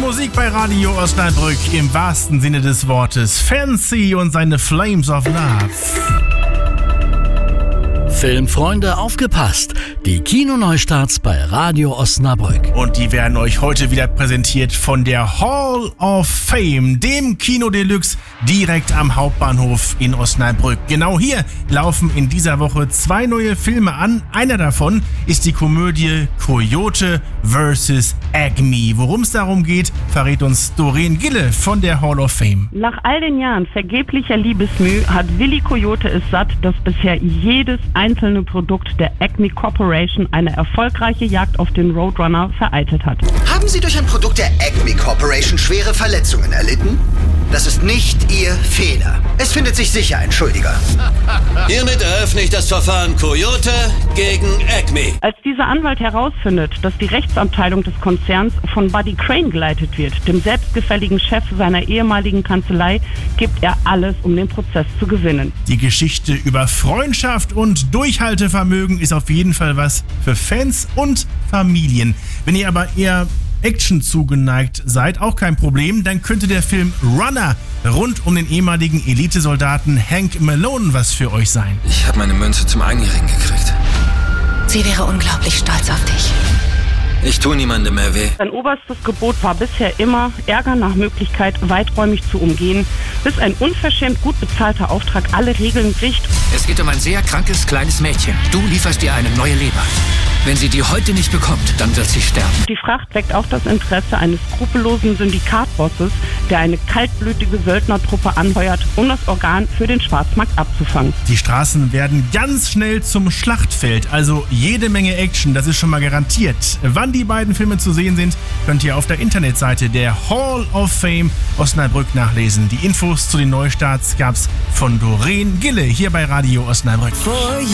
Musik bei Radio Osnabrück im wahrsten Sinne des Wortes. Fancy und seine Flames of Love. Filmfreunde, aufgepasst! Die Kinoneustarts bei Radio Osnabrück. Und die werden euch heute wieder präsentiert von der Hall of Fame, dem Kino Deluxe, direkt am Hauptbahnhof in Osnabrück. Genau hier laufen in dieser Woche 2 neue Filme an. Einer davon ist die Komödie Coyote vs. Acme. Worum es darum geht, verrät uns Doreen Gille von der Hall of Fame. Nach all den Jahren vergeblicher Liebesmüh hat Willi Coyote es satt, dass bisher jedes einzelne Produkt der Acme Corporation eine erfolgreiche Jagd auf den Roadrunner vereitelt hat. Haben Sie durch ein Produkt der Acme Corporation schwere Verletzungen erlitten? Das ist nicht Ihr Fehler. Es findet sich sicher ein Schuldiger. Hiermit eröffne ich das Verfahren Coyote gegen Acme. Als dieser Anwalt herausfindet, dass die Rechtsabteilung des Konzerns von Buddy Crane geleitet wird, dem selbstgefälligen Chef seiner ehemaligen Kanzlei, gibt er alles, um den Prozess zu gewinnen. Die Geschichte über Freundschaft und Durchhaltevermögen ist auf jeden Fall was für Fans und Familien. Wenn ihr aber eher Action zugeneigt seid, auch kein Problem, dann könnte der Film Runner rund um den ehemaligen Elitesoldaten Hank Malone was für euch sein. Ich habe meine Münze zum Einjährigen gekriegt. Sie wäre unglaublich stolz auf dich. Ich tue niemandem mehr weh. Sein oberstes Gebot war bisher immer, Ärger nach Möglichkeit weiträumig zu umgehen, bis ein unverschämt gut bezahlter Auftrag alle Regeln bricht. Es geht um ein sehr krankes kleines Mädchen. Du lieferst ihr eine neue Leber. Wenn sie die heute nicht bekommt, dann wird sie sterben. Die Fracht weckt auch das Interesse eines skrupellosen Syndikatbosses, der eine kaltblütige Söldnertruppe anheuert, um das Organ für den Schwarzmarkt abzufangen. Die Straßen werden ganz schnell zum Schlachtfeld, also jede Menge Action, das ist schon mal garantiert. Wann die beiden Filme zu sehen sind, könnt ihr auf der Internetseite der Hall of Fame Osnabrück nachlesen. Die Infos zu den Neustarts gab's von Doreen Gille hier bei Radio Osnabrück.